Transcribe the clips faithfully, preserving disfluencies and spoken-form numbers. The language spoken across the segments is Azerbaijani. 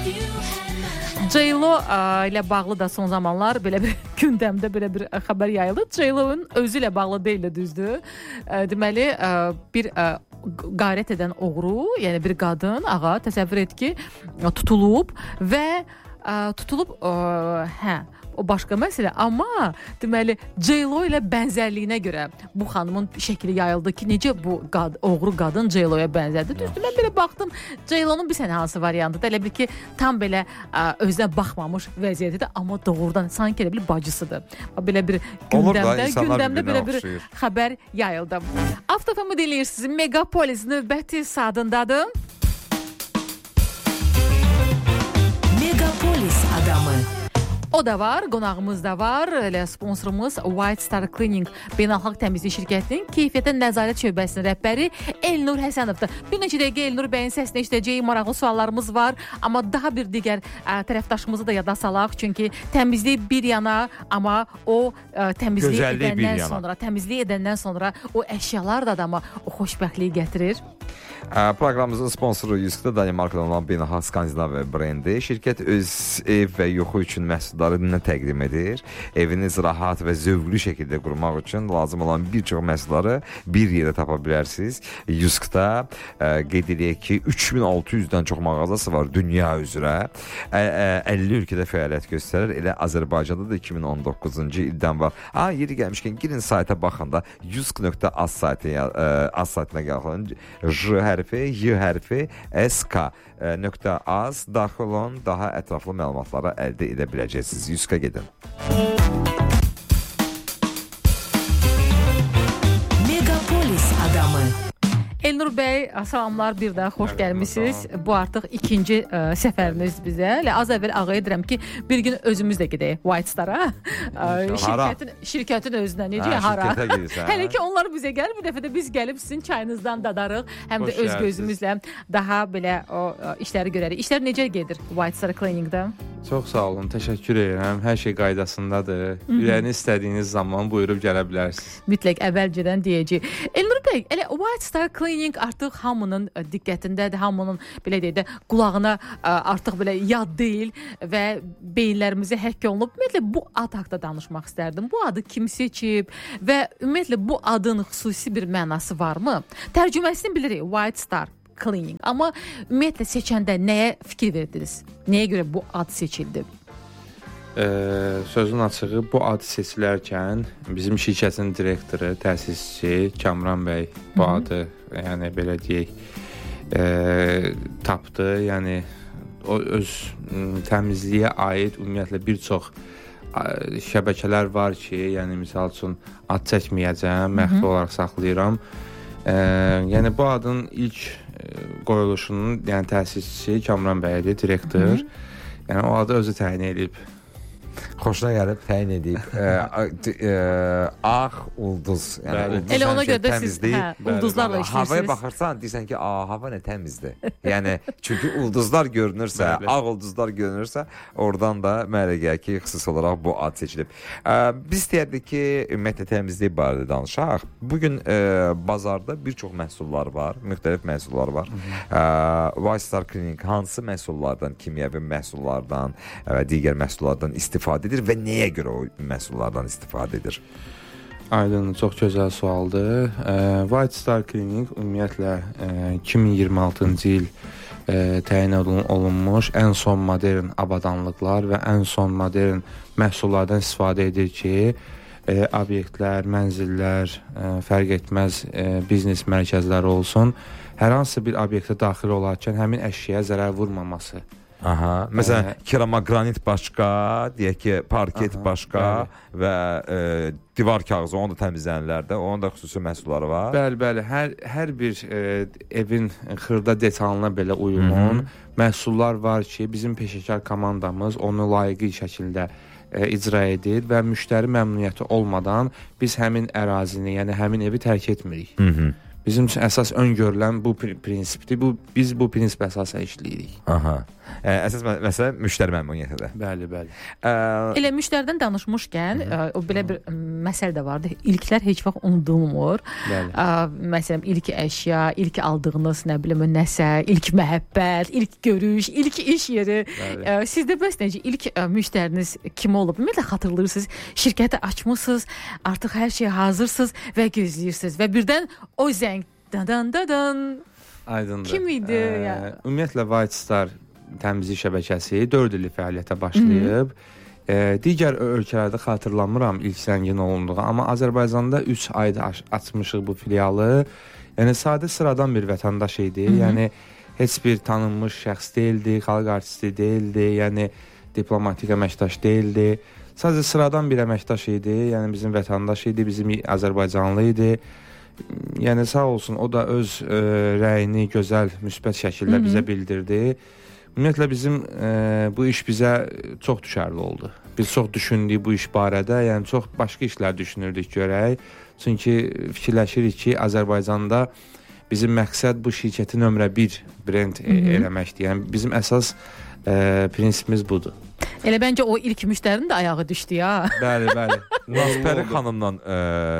J-Lo ilə bağlı da son zamanlar belə bir gündəmdə belə bir xəbər yayıldı. J-Lo'nun özü ilə bağlı deyil də düzdür. Deməli bir qayrət edən oğru, yəni bir qadın, ağa təsəvvür et ki, tutulub və tutulub hə o başqa məsələ, amma deməli J-Lo ilə bənzərliyinə görə bu xanımın şəkli yayıldı ki, necə bu qad oğru qadın J-Lo'ya bənzədi. Düzdür, mən belə baxdım, J-Lo'nun bir sənə hansı variantıdır, elə bil ki, tam belə ə, özünə baxmamış vəziyyətidir, amma doğrudan sanki elə bil bacısıdır. Belə bir gündəmdə, gündəmdə belə bir xəbər yayıldı. Avtofamı dinləyirsiniz, Megapolis növbəti saatındadır. Megapolis adamı. O da var, qonağımız da var. Elə sponsorumuz White Star Cleaning beynəlxalq təmizlik şirkətinin keyfiyyətə nəzarət şöbəsinin rəhbəri Elnur Həsənovdur. Bir neçə dəqiqə Elnur bəyin səsini eşidəcəyik, maraqlı suallarımız var. Amma daha bir digər ə, tərəfdaşımızı da yada salaq. Çünki təmizlik bir yana, amma o ə, təmizlik Gözəllik edəndən sonra, təmizlik edəndən sonra o əşyalar da adama o xoşbəxtliyi gətirir. Proqramımızın sponsoru Yuskda Danimarkadan olan beynəlxalq Skandinaviya brendi. Şirkət öz ev və yuxu üçün məhsullarını təqdim edir. Eviniz rahat və zövqlü şəkildə qurmaq üçün lazım olan bir çox məhsulları bir yerdə tapa bilərsiniz. Yuskda qeyd edək ki, üç min altı yüzdən çox mağazası var dünya üzrə. əlli ölkədə fəaliyyət göstərir. Elə Azərbaycanda da iki min on doqquzuncu ildən var. Ha, yeri gəlmişkən girin sayta baxanda yusk nöqtə az saytına az saytına gəlin. J hərfi, Y hərfi, S K nöqtə az daxil olun, daha ətraflı məlumatları əldə edə biləcəksiniz. Yuska gedin. Megapolis adamı. Elnur bəy, salamlar, bir daha xoş gəlmişsiniz. Bu artıq ikinci ə, səfəriniz bizə. Elə az əvvəl ağaya edirəm ki, bir gün özümüz də gedək White Star-a. Şirkətin, şirkətin özünə necə hə, hara? Hələ ki onlar bizə gəlir, bir dəfə də biz gəlib sizin çayınızdan dadarıq. Həm də Hoş öz gəldiniz. gözümüzlə daha belə o ə, işləri görərik. İşlər necə gedir White Star Cleaning-də? Çox sağ olun, təşəkkür edirəm. Hər şey qaydasındadır. Ürəyini istədiyiniz zaman buyurub gələ bilərsiniz. Mütləq əvvəlcədən deyəcəyik. Elnur bəy, elə White Star Cleaning artıq hamının diqqətindədir, hamının belə deyək də qulağına artıq belə yad deyil və beyinlərimizi həkk olunub. Ümumiyyətlə bu ad haqqında danışmaq istərdim. Bu adı kim seçib və ümumiyyətlə bu adın xüsusi bir mənası varmı? Tərcüməsini bilirik, White Star Cleaning. Amma ümumiyyətlə seçəndə nəyə fikir verdiniz? Nəyə görə bu ad seçildi? Ee, sözün açığı, bu ad seçilərkən bizim şirkətin direktoru, təsisçisi Kamran bəy bu adı, yəni belə deyək, e, tapdı. Yəni o öz təmizliyə aid ümumiyyətlə bir çox şəbəkələr var ki, yəni misal üçün ad çəkməyəcəm, məxfi olaraq saxlayıram. E, yəni bu adın ilk qoyuluşunun, yəni təsisçisi Kamran bəydir, direktor. Hı -hı. Yəni o adı özü təyin edib. Xoşuna gəlib, təyin edib. Ağ ulduz. Yəni, ulduz elə ona görə də siz hə, ulduzlarla işləyirsiniz. Havaya baxırsan, deyirsən ki, a, hava nə təmizdir. Yəni, çünki ulduzlar görünürsə, ağ ulduzlar görünürsə, oradan da mənə gəlir ki, xüsusi olaraq bu ad seçilib. Biz istəyərdik ki, ümumiyyətlə təmizlik barədə danışaq. Bugün bazarda bir çox məhsullar var, müxtəlif məhsullar var. White Star Cleaning hansı məhsullardan, kimyəvi məhsullardan və digər məhsullardan istifadə edir və nəyə görə o məhsullardan istifadə edir? Aydın, çox gözəl sualdır. E, White Star Cleaning ümumiyyətlə e, iki min iyirmi altıncı il e, təyin olunmuş ən son modern avadanlıqlar və ən son modern məhsullardan istifadə edir ki, e, obyektlər, mənzillər, e, fərq etməz e, biznes mərkəzləri olsun, hər hansı bir obyektə daxil olarkən həmin əşyaya zərər vurmaması. Aha. Məsələn, ee, keramogranit başqa, deyək ki, parket aha, başqa bəli. Və e, divar kağızı, onu da təmizlənənlərdə, onun da xüsusi məhsulları var. Bəli, bəli. Hər hər bir e, evin xırda detalına belə uyğun məhsullar var ki, bizim peşəkar komandamız onu layiqli şəkildə e, icra edir və müştəri məmnuniyyəti olmadan biz həmin ərazini, yəni həmin evi tərk etmirik. Hı -hı. Bizim üçün əsas öngörülən bu prinsipdir. Bu biz bu prinsip əsasən işləyirik. Aha. Ə, əsas mə- məsələ müştəri məmnuniyyətidir. Bəli, bəli. Ə, Elə müştəridən danışmışkən, ə, o belə bir ə, məsələ də vardı. İlklər heç vaxt unudulmur. Bəli. Ə, Məsələn, ilk əşya, ilk aldığınız, nə bilim, nəsə, ilk məhəbbət, ilk görüş, ilk iş yeri. Bəli. Ə, Sizdə bəs necə ilk ə, müştəriniz kim olub? Ümumiyyətlə xatırlayırsınız, şirkəti açmısınız, artıq hər şey hazırsınız və gözləyirsiniz və birdən o zəng dadan dadan Aydındır. kim idi? Ə, Yəni? Ümumiyyətlə White Star təmizlik şəbəkəsi dörd illik fəaliyyətə başlayıb. E, digər ölkələrdə xatırlamıram ilk zəngin olunduğu, amma Azərbaycanda üç ayda aç açmışıq bu filialı. Yəni sadə sıradan bir vətəndaş idi. Hı -hı. Yəni heç bir tanınmış şəxs deyildi, xalq artisti deyildi, yəni diplomatik əməkdaş deyildi. Sadəcə sıradan bir əməkdaş idi. Yəni bizim vətəndaş idi, bizim Azərbaycanlı idi. Yəni sağ olsun, o da öz e, rəyini gözəl, müsbət şəkildə Hı -hı. bizə bildirdi. Ümumiyyətlə bizim e, bu iş bizə çox düşərli oldu. Biz çox düşündük bu iş barədə, yəni çox başqa işlər düşünürdük görək. Çünki fikirləşirik ki, Azərbaycanda bizim məqsəd bu şirkəti nömrə bir brend e, eləməkdir. Yəni bizim əsas e, prinsipimiz budur. Elə bəncə o ilk müştərinin də ayağı düşdü ya. Bəli, bəli. Nazpəri xanımdan ə,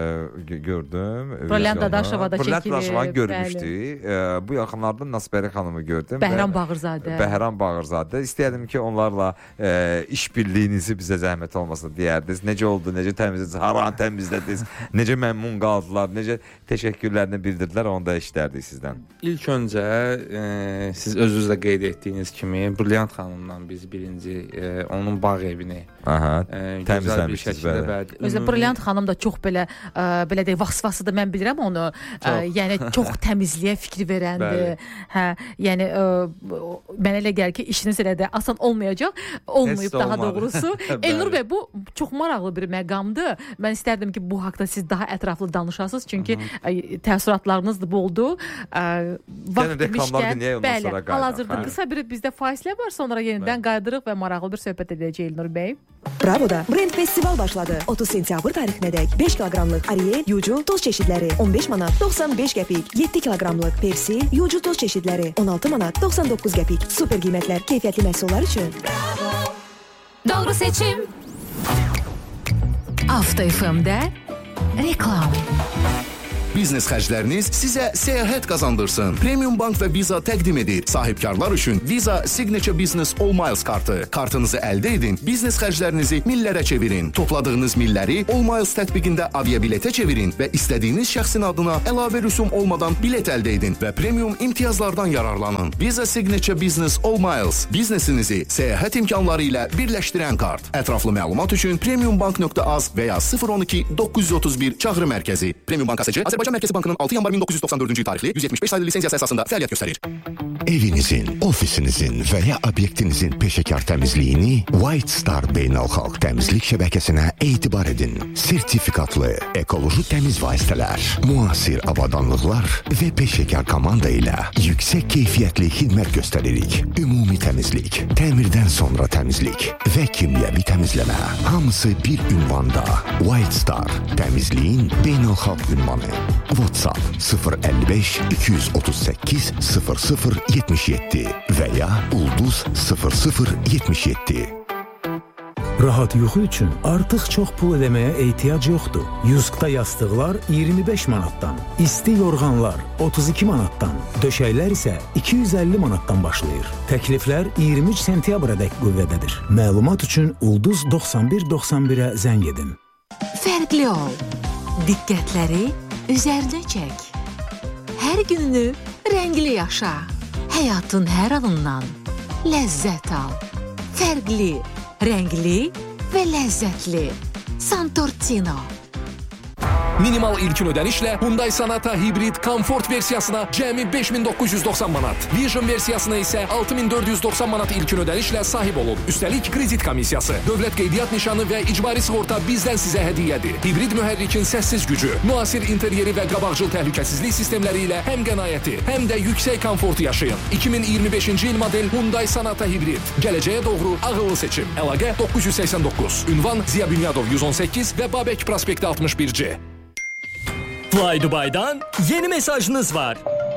gördüm. Brilliant Dadaşova da Brilliant çəkilib. Dadaşova görmüşdük. Ə, bu yaxınlarda Nazpəri xanımı gördüm. Bəhram və- Bağırzadə. Bəhram Bağırzadə. İstəyərdim ki, onlarla ə, işbirliyinizi bizə zəhmət olmasın deyərdiniz. Necə oldu, necə təmizlədiniz, haranı təmizlədiniz, necə məmnun qaldılar, necə təşəkkürlərini bildirdilər, onu da eşidərdik sizdən. İlk öncə e, siz özünüz də qeyd etdiyiniz kimi Brilliant xanımdan biz birinci e, onun bağ evini Aha, e, gözəl bir təmizləmişsiniz şəkildə bəli. bəli. Özü Ümumi- Brilliant xanım da çox belə ə, belə deyək vasfasıdır. Mən bilirəm onu. Ə, yəni çox təmizliyə fikir verəndir. Hə, yəni ə, mənə elə gəlir ki, işiniz elə də asan olmayacaq. Olmayıb Heç də daha olmadı. doğrusu. Bəli. Elnur bəy, bu çox maraqlı bir məqamdır. Mən istərdim ki, bu haqqda siz daha ətraflı danışasınız. Çünki ə, təəssüratlarınız da boldu. Ə, Yəni reklamlar dinləyək, ondan sonra qayıdaq. Hal-hazırda Hə. qısa bir bizdə fasilə var. Sonra yenidən qayıdırıq və maraqlı bir söhbət edəcəyik Elnur bəy. Bravo'da Brand Festival başladı. otuz sentyabr tarixinədək beş kiloqramlıq Ariel, Yucu toz çeşidləri on beş manat doxsan beş qəpik, yeddi kiloqramlıq Persil, Yucu toz çeşidləri on altı manat doxsan doqquz qəpik. Super qiymətlər keyfiyyətli məhsullar üçün. Doğru seçim. Avto F M'də reklam. Biznes xərcləriniz sizə səyahət qazandırsın. Premium Bank və Visa təqdim edir. Sahibkarlar üçün Visa Signature Business All Miles kartı. Kartınızı əldə edin, biznes xərclərinizi millərə çevirin. Topladığınız milləri All Miles tətbiqində aviabiletə çevirin və istədiyiniz şəxsin adına əlavə rüsum olmadan bilet əldə edin və premium imtiyazlardan yararlanın. Visa Signature Business All Miles biznesinizi səyahət imkanları ilə birləşdirən kart. Ətraflı məlumat üçün premiumbank nöqtə az və ya sıfır on iki doqquz yüz otuz bir çağrı mərkəzi. Premium Bank A S C Azərbaycan Mərkəzi Bankının altı yanvar min doqquz yüz doxsan dördüncü tarixli yüz yetmiş beş saylı lisenziyası əsasında fəaliyyət göstərir. Evinizin, ofisinizin və ya obyektinizin peşəkar təmizliyini White Star Beynəlxalq Təmizlik Şəbəkəsinə etibar edin. Sertifikatlı, ekoloji təmiz vasitələr, müasir avadanlıqlar və peşəkar komanda ilə yüksək keyfiyyətli xidmət göstəririk. Ümumi təmizlik, təmirdən sonra təmizlik və kimyəvi təmizləmə. Hamısı bir ünvanda. White Star, təmizliyin beynəlxalq ünvanı. WhatsApp sıfır əlli beş iki yüz otuz səkkiz sıfır sıfır yetmiş yeddi və ya ulduz sıfır sıfır yetmiş yeddi. Rahat yuxu üçün artıq çox pul ödəməyə ehtiyac yoxdur. Yuskda yastıqlar iyirmi beş manatdan, isti yorğanlar otuz iki manatdan, döşəklər isə iki yüz əlli manatdan başlayır. Təkliflər iyirmi üç sentyabradək qüvvədədir. Məlumat üçün ulduz doxsan bir doxsan birə zəng edin. Fərqli ol. Diqqətləri üzərinə çək. Hər gününü rəngli yaşa. Həyatın hər anından ləzzət al. Fərqli, rəngli və ləzzətli. Santortino. Minimal ilkin ödənişlə Hyundai Sonata Hybrid Comfort versiyasına cəmi beş min doqquz yüz doxsan manat. Vision versiyasına isə altı min dörd yüz doxsan manat ilkin ödənişlə sahib olun. Üstəlik kredit komissiyası, dövlət qeydiyyat nişanı və icbari sığorta bizdən sizə hədiyyədir. Hibrid mühərrikin səssiz gücü, müasir interyeri və qabaqcıl təhlükəsizlik sistemləri ilə həm qənaəti, həm də yüksək komfortu yaşayın. iki min iyirmi beşinci il model Hyundai Sonata Hybrid. Gələcəyə doğru ağıllı seçim. Əlaqə doqquz yüz səksən doqquz. Ünvan Ziya Bünyadov yüz on səkkiz və Babək prospekti altmış bir C. Fly Dubai'dan yeni mesajınız var.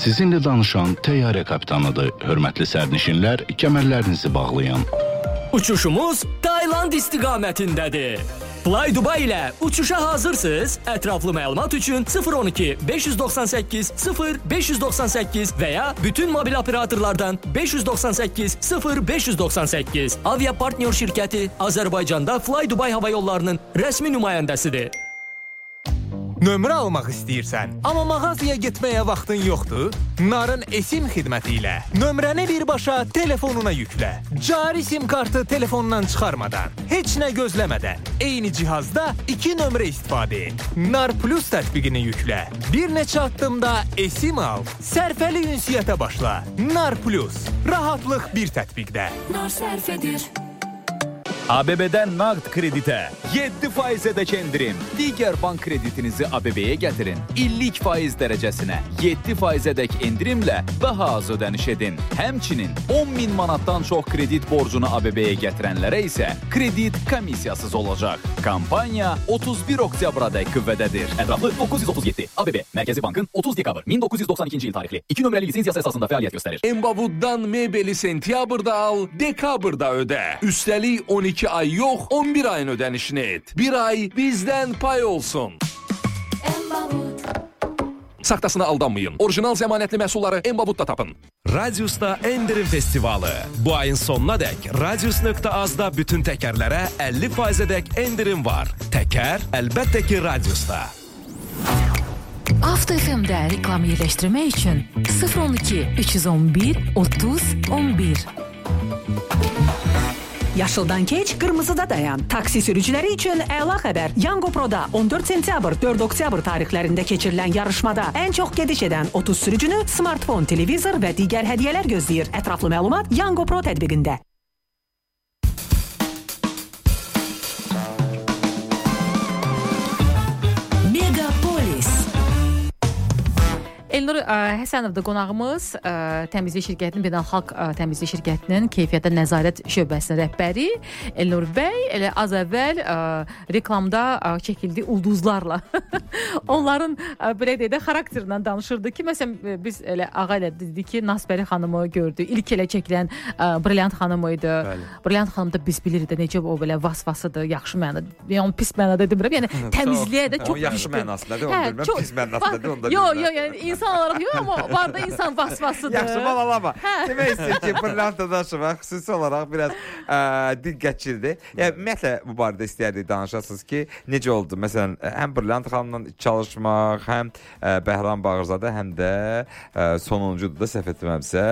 Sizinlə danışan təyyarə kapitanıdır. Hörmətli sərnişinlər, kəmərlərinizi bağlayın. Uçuşumuz Tayland istiqamətindədir. Fly Dubai ilə uçuşa hazırsınız? Ətraflı məlumat üçün sıfır on iki beş doxsan səkkiz sıfır beş doxsan səkkiz və ya bütün mobil operatorlardan beş doxsan səkkiz sıfır beş doxsan səkkiz. Avia partnyor şirkəti Azərbaycanda Fly Dubai hava yollarının rəsmi nümayəndəsidir. Nömrə almaq istəyirsən, amma mağazaya getməyə vaxtın yoxdur? Narın eSIM xidməti ilə nömrəni birbaşa telefonuna yüklə. Cari sim kartı telefondan çıxarmadan, heç nə gözləmədən, eyni cihazda iki nömrə istifadə et. Nar Plus tətbiqini yüklə. Bir neçə addımda eSIM al. Sərfəli ünsiyyətə başla. Nar Plus. Rahatlıq bir tətbiqdə. Nar sərf edir. A B B-dən nağd kreditə yeddi faizədək endirim. Digər bank kreditinizi A B B-yə gətirin. illik faiz dərəcəsinə yeddi faizədək endirimlə daha az ödəniş edin. Həmçinin on min manatdan çox kredit borcunu A B B-yə gətirənlərə isə kredit komissiyasız olacaq. Kampaniya otuz bir oktябradək qüvvədədir. Ətraflı doqquz yüz otuz yeddi. A B B Mərkəzi Bankın otuz dekabr min doqquz yüz doxsan ikinci il tarixli iki nömrəli lisenziyası əsasında fəaliyyət göstərir. Embavuddan mebeli sentyabrda al, dekabrda ödə. Üstəlik on iki ay yox, on bir ayın ödənişini et. Bir ay bizdən pay olsun. Saxtasına aldanmayın. Orijinal zəmanətli məhsulları Embavudda tapın. Radiusda endirim festivalı. Bu ayın sonuna dək radius nöqtə azda bütün təkərlərə əlli faizədək endirim var. Təkər əlbəttə ki Radiusda. Avto F M-də reklam yerləşdirmək üçün sıfır on iki üç yüz on bir otuz on bir. Yaşıldan keç, qırmızıda dayan. Taksi sürücüləri üçün əla xəbər. Yango Pro'da on dörd sentyabr, dörd oktyabr tarixlərində keçirilən yarışmada ən çox gediş edən otuz sürücünü smartfon, televizor və digər hədiyyələr gözləyir. Ətraflı məlumat Yango Pro tətbiqində. Elnur ə, Həsənov da qonağımız, ə, təmizlik şirkətinin, beynəlxalq ə, təmizlik şirkətinin keyfiyyətə nəzarət şöbəsinin rəhbəri Elnur bəy elə az əvvəl ə, reklamda ə, çəkildiyi ulduzlarla onların ə, belə deyək də xarakterindən danışırdı ki, məsələn biz elə ağa ilə dedik ki, Nasbəri xanımı gördü. İlk elə çəkilən ə, Brilliant xanımı idi. Bəli. Brilliant xanım da biz bilirdi necə o belə vasvasıdır, yaxşı mənada. Yəni pis mənada demirəm. Yəni təmizliyə də çox yaxşı mənasındadır, onu bilmirəm, çox... pis mənasındadır, onu da bilmirəm. Yox, yox, yəni insan olarak yox, amma var da insan vasvasıdır. Yaxşı, balalama. Demək istəyir ki, Brilliantla danışmaq xüsusi olaraq biraz ə, diqqətçilidir. Yəni, ümumiyyətlə, bu barədə istəyərdik danışasınız ki, necə oldu? Məsələn, həm Brilliant xanımla çalışmaq, həm ə, Bəhram Bağırzadə, həm də ə, sonuncudur da səhv etməmsə.